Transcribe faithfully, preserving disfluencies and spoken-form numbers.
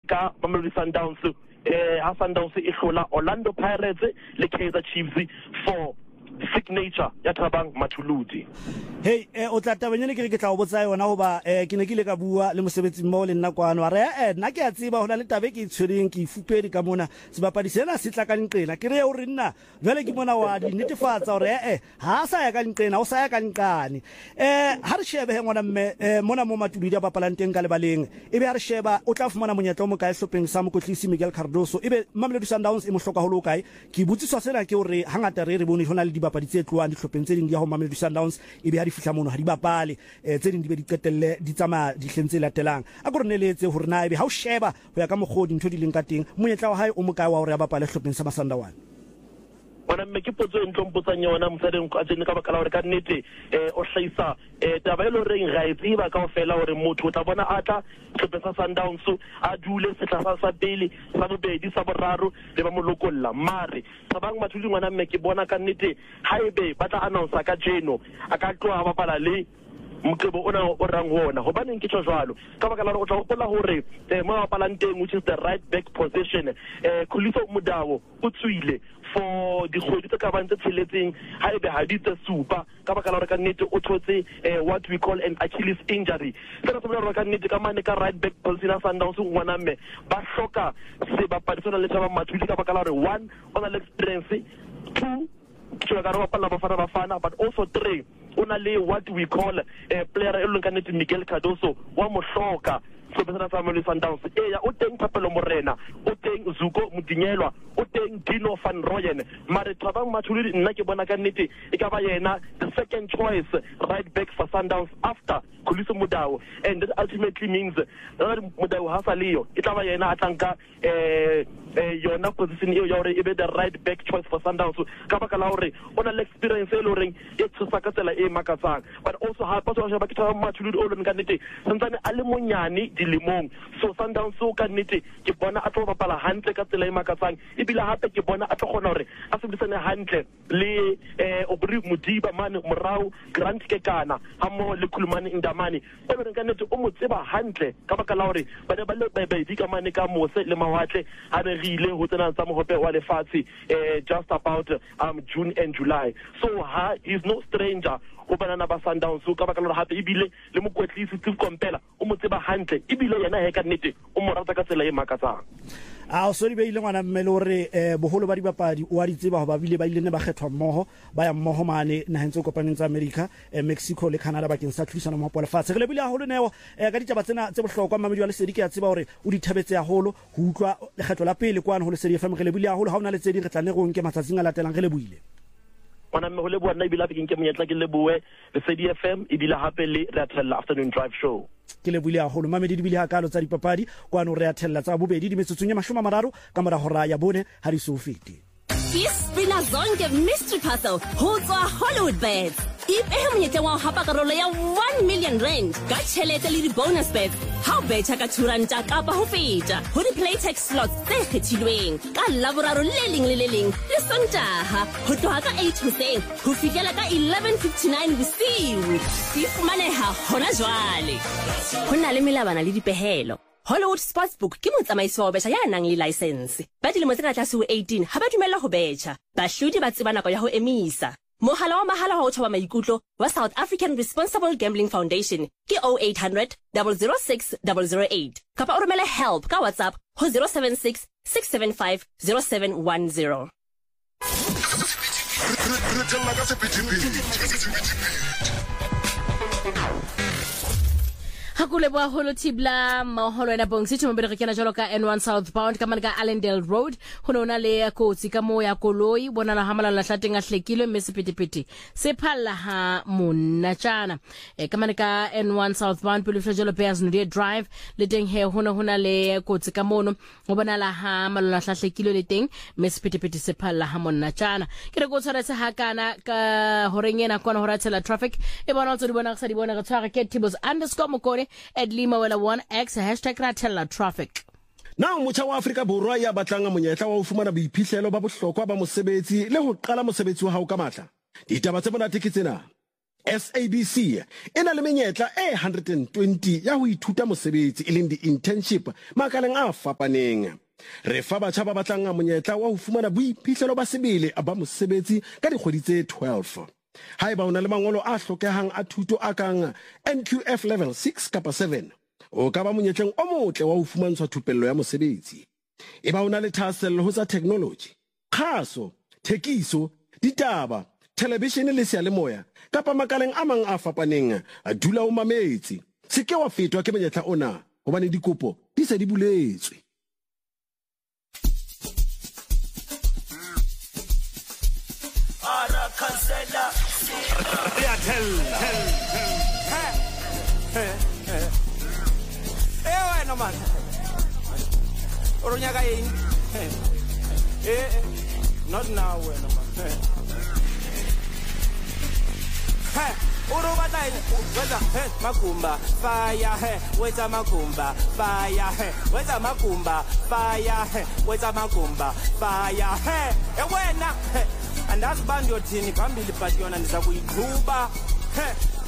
ka Mamelodi Sundowns eh ha Sundowns e hlola Orlando Pirates le Kaizer Chiefs for signature ya Thabang Mathuludi. Hey eh o tla tabanyane ke re ke tla o botsa yona hoba eh ke ne ke le ka bua le mosebetsi mmo le nna kwano re eh nna ke a tseba hona le tabe ke tshwereng ke ifupedi ka mona sebapadi sena se tla ka nqena ke re o re nna jwale ke mona wa di netefatsa hore eh ha sa ya ka nqena o sa ya ka nqane eh ha re shebe he ngwana mme eh mona mo Mathuludi a bapalang teng ka lebaleng ebe ha re sheba o tla fumana monyetla o mo kae hlopeng sa mokotlisi Miguel Cardoso ebe Mamelodi Sundowns e mo hloka ho lo kae ke butsiswa sena ke hore hangata re re bone hona le dibapadi tse tloang dihlopeng tse ding di ya ho Mamelodi Sundowns ebe ha di fihla mono ha di bapale tse ding di be di qetelle di tsama di hlentse latelang a go reneletse hore na ebe ha o sheba ho ya ka mogodi ntho di leng ka teng monyetla wa hae o mo kae wa hore ya bapale hlopeng sa Masandawana. Bona mme ke potso e ntlompotsa yona motsadeng ka tsene ka bakala hore ka nnete eh o hlaisa eh taba e le reng ga e tseba kaofela hore motho o tla bona atla hlopeng sa Sundowns a dule setla sa pele sa bobedi sa boraro le ba molokolla mare Thabang Mathuludi ngwana mme ke bona ka nnete haebe ba tla announce ka jeno a ka tloa bapala le mokebo ona o rang hona hobane ke tshwa jwalo ka baka la o tla gopola hore eh mo bapalang teng which is the right back position eh Khuliso Mudau o tswile for the kgwedi tse ka bang tse tsheletseng haebe ha di tse supa ka baka la hore ka nnete o thotse what we call an Achilles injury se re tsebela hore ka nnete ka mane ka right back position ya Sundowns ngwana mme ba hloka se bapadi sona le Thabang Mathuludi ka baka la hore one on the experience, two ke ga re bapala bafana bafana but also three una le what we call a player e leng ka nnete Miguel Cardoso wa mo hloka so besa sa Mamelodi Sundowns e ya o teng Thapelo Morena o teng Zuko Modinyelwa o teng Dino van Rooyen mare Thabang Mathuludi nna ke bona ka nnete e ka ba yena the second choice right back for Sundowns after Khuliso Mudau and that ultimately means that Mudau ha sa leo e tla ba yena a tlanka eh eh yona position eo ya hore e be the right back choice for Sundowns ka baka la hore ona le experience e le hore e tsosa ka tsela e makatsang but also ha pa tswa ba ke Thabang Mathuludi o le ka nnete santsane a le monyane dilemong so Sundowns o ka nnete ke bona a tlo bapala hantle ka tsela e makatsang e bila hape ke bona a tlo gona hore a se bisane hantle le eh Obri Modiba mane morao Grant Kekana ha mo le Khulumane Ndamane e re ka nnete o mo tseba hantle ka baka la hore ba ne ba le ba di ka mane ka mose le mawatle ha re rile ho tsena tsa mohope wa lefatshe eh just about um June and July so ha is no stranger o banana ba Sundowns ka baka la hape ebile le mokwetlisi Steve Kompela o mo tseba hantle ebile yena he ka nnete o mo rata ka tsela e makatsang a o sori be ile ngwana mme le hore eh boholo ba dibapadi o a di tseba ho ba bile ba ile ne ba kgethwa mmoho ba ya mmoho mane na hentse kopaneng tsa America eh, Mexico le Canada bakeng sa thulisana mo pola fatshe re le bile haholo neo eh, ka ditaba tsena tse bohlokwa Mamedi wa Lesedi ke a tseba hore o di thabetse haholo ho utlwa lekgetlo la pele kwana ho Lesedi F M re le bile haholo ha ona le tse di re tla ne go nke matsatsing a latelang re le buile ona mme ho le bua nna ibila ke nke monyetla ke le bue Lesedi F M ibila hape le Ratella afternoon drive show ke le buile haholo Mamedi di bile ha kalo tsa dipapadi kwano re Ratella tsa bobedi di metsotsong ya mashome a mararo ka mora hora ya bone ha di so fete Ispina zonke mystery puzzle ho tswa Hollywood Bets ipehe monyetla wa hapa karolo ya one million rand ka tšhelete le di bonus bets ha o betha ka two ranta kapa ho feta ho di playtech slots tse kgethilweng ka laboraro le leng le le leng le Sontaha ho tloha ka eight hoseng ho fihlela ka eleven fifty-nine bosiu di fumaneha hona jwale ho na le melabana le dipehelo Hollywood Sportsbook ke motsamaisi wa betjha ya nang le license ba dilemo tse ka tlase ho eighteen ha ba dumella ho betjha bahlodi ba tseba nako ya ho emisa mohala wa mahala wa ho thoba maikutlo wa South African Responsible Gambling Foundation ke oh eight hundred, zero zero six, zero zero eight kapa o romele help ka WhatsApp ho zero seven six, six seven five, zero seven one zero Hakule bwa holo tibla maholo ena bongsi tumabere ke kena jalo ka N one southbound ka mane ka Allendale Road hono na le kotsi ka mo ya koloi bonana hamala la hlateng a hlekilwe mme sepetepete se phalla ha monna tjana e ka mane ka N one southbound pele flejelo Bears Nude Drive le teng he hono hona le kotsi ka mono go bonala ha malola hlahlekilwe le teng mme sepetepete se phalla ha monna tjana ke re go tshwaretse ha kana ka horengena kona horatsela traffic e bona tso di bona ka sa di bona ka tshwara ke tibos underscore mokore at Lima Wela one X hashtag Ratella Traffic. Na motjha wa Afrika Borwa ya batlang monyetla wa ho fumana boiphihlelo ba bohlokwa ba mosebetsi le ho qala mosebetsi wa hao ka matla. Ditaba tse monate ke tsena. S A B C e na le menyetla e one hundred twenty ya ho ithuta mosebetsi e leng di-internship makaleng a fapaneng. Re fa batjha ba batlang a monyetla wa ho fumana boiphihlelo ba sebele ba mosebetsi ka dikgwedi tse twelve. Haeba o na le mangolo a hlokehang a thuto a kang N Q F level six kapa seven, o ka ba monyetleng o motle wa ho fumantshwa thupello ya mosebetsi. Eba o na le thahasello ho tsa technology, kgaso, thekiso, ditaba, television le seyalemoya kapa makaleng a mang a fapaneng, a dula o mametse. Se ke wa fetwa ke monyetla ona hobane dikopo di se di buletswe. Ara kansela ya tell eh wena man oronya ka eng eh not now wena man eh oro batla wetsa he makumba fire he wetsa makumba fire he wetsa makumba fire he wetsa makumba fire he e wena andazi bandi yothini phambili but yona ndiza kuyiqhuba he